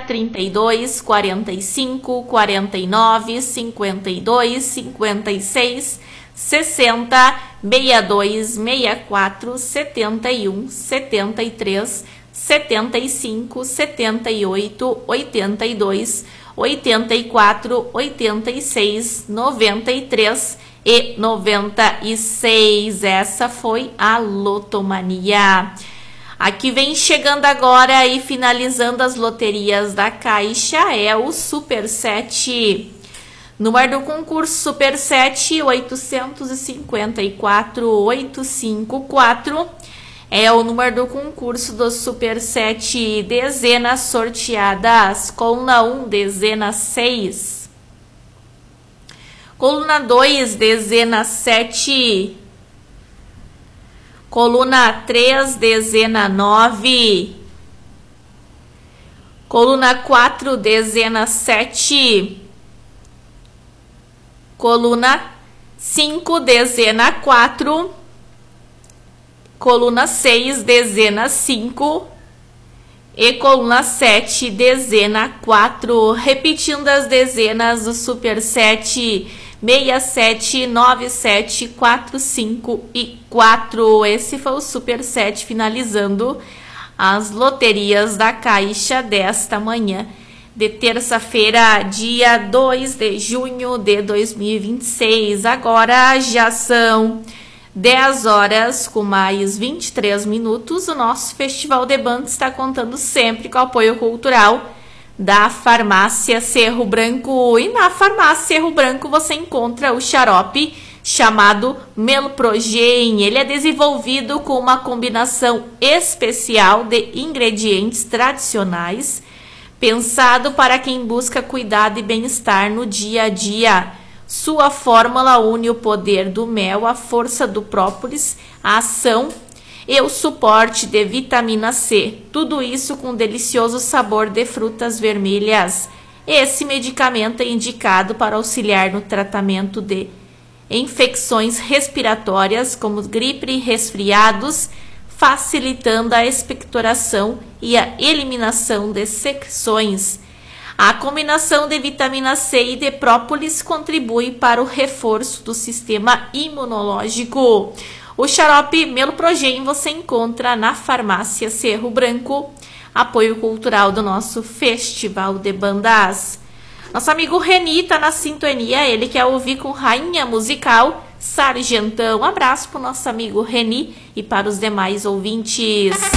32, 45, 49, 52, 56, 60, 62, 64, 71, 73, 75, 78, 82, 84, 86, 93 e 96. Essa foi a Lotomania. Aqui vem chegando agora e finalizando as loterias da Caixa é o Super 7. Número do concurso Super 7, 854, 854. É o número do concurso do Super 7, dezenas sorteadas. Coluna 1, dezena 6. Coluna 2, dezena 7. Coluna 3, dezena 9. Coluna 4, dezena 7. Coluna 5, dezena 4. Coluna 6, dezena 5. E coluna 7, dezena 4. Repetindo as dezenas do Super 7, 67, 97, 45 e 4. Esse foi o Super 7 finalizando as loterias da Caixa desta manhã de terça-feira, dia 2 de junho de 2026. Agora já são 10 horas com mais 23 minutos. O nosso Festival de Banda está contando sempre com o apoio cultural da Farmácia Cerro Branco. E na Farmácia Cerro Branco você encontra o xarope chamado Melprogen. Ele é desenvolvido com uma combinação especial de ingredientes tradicionais, pensado para quem busca cuidado e bem-estar no dia a dia. Sua fórmula une o poder do mel, a força do própolis, a ação e o suporte de vitamina C. Tudo isso com um delicioso sabor de frutas vermelhas. Esse medicamento é indicado para auxiliar no tratamento de infecções respiratórias, como gripe e resfriados, facilitando a expectoração e a eliminação de secreções. A combinação de vitamina C e de própolis contribui para o reforço do sistema imunológico. O xarope Melprogen você encontra na Farmácia Cerro Branco, apoio cultural do nosso Festival de Bandas. Nosso amigo Reni está na sintonia, ele quer ouvir com Rainha Musical, Sargentão. Um abraço para o nosso amigo Reni e para os demais ouvintes.